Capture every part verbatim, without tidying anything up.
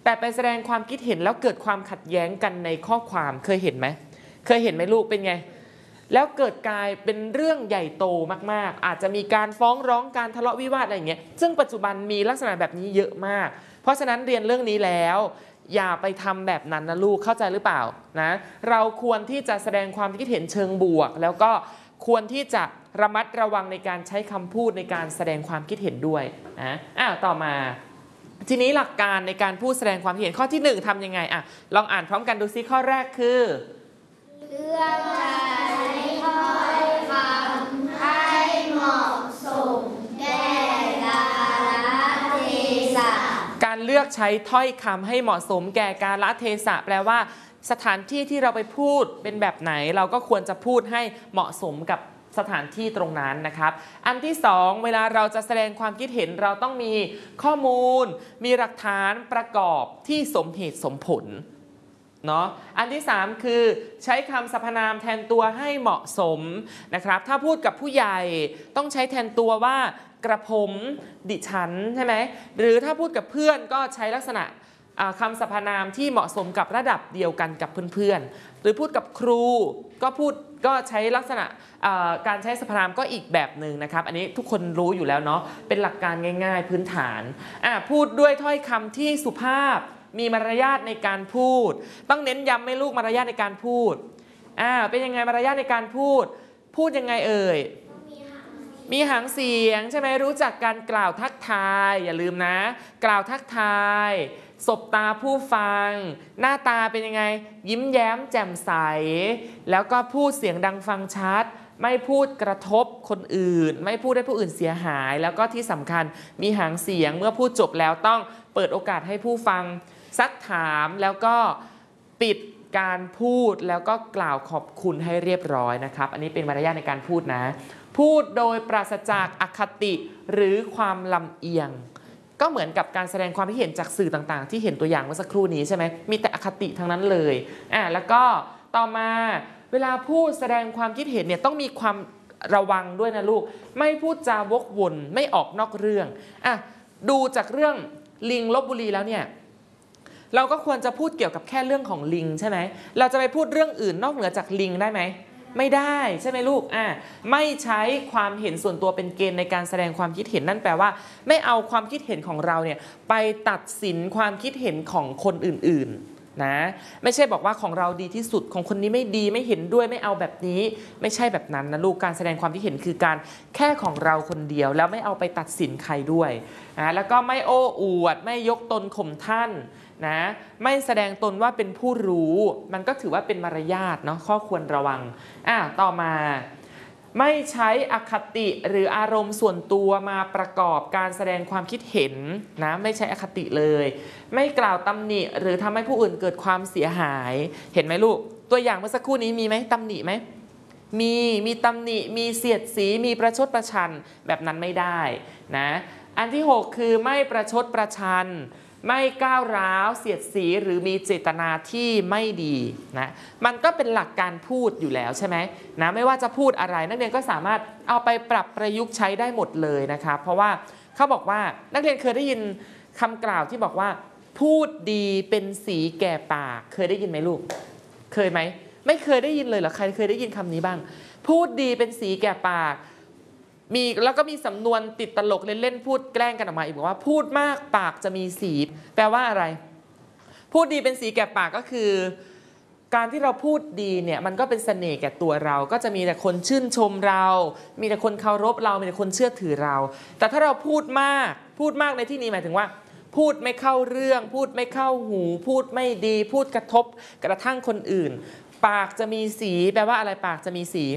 แต่ไปแสดงความคิดเห็นแล้วเกิดความขัดแย้งกันในข้อความเคยเห็นไหมเคยเห็นไหมลูกเป็นไงแล้วเกิดกลายเป็นเรื่องใหญ่โตมากๆอาจจะมีการฟ้องร้องการทะเลาะวิวาทอะไรอย่างเงี้ยซึ่งปัจจุบันมีลักษณะแบบนี้เยอะมากเพราะฉะนั้นเรียนเรื่องนี้แล้วอย่าไปทำแบบนั้นนะลูกเข้าใจหรือเปล่านะเราควรที่จะแสดงความคิดเห็นเชิงบวกแล้วก็ควรที่จะระมัดระวังในการใช้คำพูดในการแสดงความคิดเห็นด้วยนะอ้าวต่อมาทีนี้หลักการในการพูดแสดงความคิดเห็นข้อที่หนึ่งทำยังไงอ่ะลองอ่านพร้อมกันดูซิข้อแรกคือเลือกใช้ถ้อยคำให้เหมาะสมแก่กาลเทศะการเลือกใช้ถ้อยคำให้เหมาะสมแก่กาลเทศะแปลว่าสถานที่ที่เราไปพูดเป็นแบบไหนเราก็ควรจะพูดให้เหมาะสมกับสถานที่ตรงนั้นนะครับอันที่สองเวลาเราจะแสดงความคิดเห็นเราต้องมีข้อมูลมีหลักฐานประกอบที่สมเหตุสมผลเนาะอันที่สามคือใช้คำสรรพนามแทนตัวให้เหมาะสมนะครับถ้าพูดกับผู้ใหญ่ต้องใช้แทนตัวว่ากระผมดิฉันใช่ไหมหรือถ้าพูดกับเพื่อนก็ใช้ลักษณะคำสรรพนามที่เหมาะสมกับระดับเดียวกันกับเพื่อนๆหรือพูดกับครูก็พูดก็ใช้ลักษณะการใช้สรรพนามก็อีกแบบหนึ่งนะครับอันนี้ทุกคนรู้อยู่แล้วเนาะเป็นหลักการง่ายๆพื้นฐานพูดด้วยถ้อยคำที่สุภาพมีมารยาทในการพูดต้องเน้นย้ำให้ลูกมารยาทในการพูดอ่าเป็นยังไงมารยาทในการพูดพูดยังไงเอ่ยมีหางเสียงใช่ไหมรู้จักการกล่าวทักทายอย่าลืมนะกล่าวทักทายสบตาผู้ฟังหน้าตาเป็นยังไงยิ้มแย้มแจ่มใสแล้วก็พูดเสียงดังฟังชัดไม่พูดกระทบคนอื่นไม่พูดให้ผู้อื่นเสียหายแล้วก็ที่สำคัญมีหางเสียงเมื่อพูดจบแล้วต้องเปิดโอกาสให้ผู้ฟังซักถามแล้วก็ปิดการพูดแล้วก็กล่าวขอบคุณให้เรียบร้อยนะครับอันนี้เป็นมารยาทในการพูดนะพูดโดยปราศจากอคติหรือความลำเอียงก็เหมือนกับการแสดงความคิดเห็นจากสื่อต่างๆที่เห็นตัวอย่างเมื่อสักครู่นี้ใช่ไหมมีแต่อคติทั้งนั้นเลยอ่ะแล้วก็ต่อมาเวลาพูดแสดงความคิดเห็นเนี่ยต้องมีความระวังด้วยนะลูกไม่พูดจาวกวนไม่ออกนอกเรื่องอ่ะดูจากเรื่องลิงลพบุรีแล้วเนี่ยเราก็ควรจะพูดเกี่ยวกับแค่เรื่องของลิงใช่ไหมเราจะไปพูดเรื่องอื่นนอกเหนือจากลิงได้ไหมไม่ได้ใช่ไหมลูกอ่ะไม่ใช้ความเห็นส่วนตัวเป็นเกณฑ์ในการแสดงความคิดเห็นนั่นแปลว่าไม่เอาความคิดเห็นของเราเนี่ยไปตัดสินความคิดเห็นของคนอื่นๆนะไม่ใช่บอกว่าของเราดีที่สุดของคนนี้ไม่ดีไม่เห็นด้วยไม่เอาแบบนี้ไม่ใช่แบบนั้นนะลูกการแสดงความคิดเห็นคือการแค่ของเราคนเดียวแล้วไม่เอาไปตัดสินใครด้วยนะแล้วก็ไม่โอ้อวดไม่ยกตนข่มท่านนะไม่แสดงตนว่าเป็นผู้รู้มันก็ถือว่าเป็นมารยาทเนาะข้อควรระวังอ่ะต่อมาไม่ใช้อคติหรืออารมณ์ส่วนตัวมาประกอบการแสดงความคิดเห็นนะไม่ใช้อคติเลยไม่กล่าวตำหนิหรือทำให้ผู้อื่นเกิดความเสียหายเห็นไหมลูกตัวอย่างเมื่อสักครู่นี้มีไหมตำหนิไหมมีมีตำหนิมีเสียดสีมีประชดประชันแบบนั้นไม่ได้นะอันที่หกคือไม่ประชดประชันไม่ก้าวร้าวเสียดสีหรือมีเจตนาที่ไม่ดีนะมันก็เป็นหลักการพูดอยู่แล้วใช่ไหมนะไม่ว่าจะพูดอะไรนักเรียนก็สามารถเอาไปปรับประยุกต์ใช้ได้หมดเลยนะคะเพราะว่าเขาบอกว่านักเรียนเคยได้ยินคำกล่าวที่บอกว่าพูดดีเป็นสีแก่ปากเคยได้ยินไหมลูกเคยไหมไม่เคยได้ยินเลยเหรอใครเคยได้ยินคำนี้บ้างพูดดีเป็นสีแก่ปากมีแล้วก็มีสำนวนติดตลกเล่นๆพูดแกล้งกันออกมาอีกบอกว่าพูดมากปากจะมีสีแปลว่าอะไรพูดดีเป็นสีแก่ปากก็คือการที่เราพูดดีเนี่ยมันก็เป็นเสน่ห์แก่ตัวเราก็จะมีแต่คนชื่นชมเรามีแต่คนเคารพเรามีแต่คนเชื่อถือเราแต่ถ้าเราพูดมากพูดมากในที่นี้หมายถึงว่าพูดไม่เข้าเรื่องพูดไม่เข้าหูพูดไม่ดีพูดกระทบกระทั่งคนอื่นปากจะมีสีแปลว่าอะไรปากจะมีสี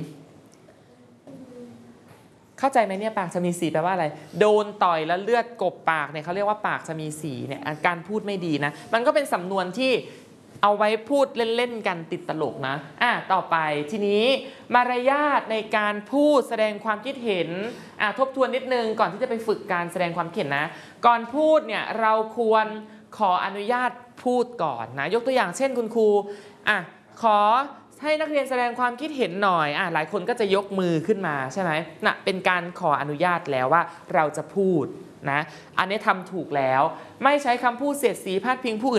เข้าใจไหมเนี่ยปากจะมีสีแปลว่าอะไรโดนต่อยแล้วเลือดกบปากเนี่ยเขาเรียกว่าปากจะมีสีเนี่ยการพูดไม่ดีนะมันก็เป็นสำนวนที่เอาไว้พูดเล่นๆกันติดตลกนะอ่ะต่อไปทีนี้มารยาทในการพูดแสดงความคิดเห็นอ่ะทบทวนนิดนึงก่อนที่จะไปฝึกการแสดงความคิดเห็นนะก่อนพูดเนี่ยเราควรขออนุญาตพูดก่อนนะยกตัวอย่างเช่นคุณครูอ่ะขอให้นักเรียนแสดงความคิดเห็นหน่อยอ่ะหลายคนก็จะยกมือขึ้นมาใช่ไหมน่ะเป็นการขออนุญาตแล้วว่าเราจะพูดนะอันนี้ทำถูกแล้วไม่ใช้คำพูดเสียดสีพาดพิงผู้อื่น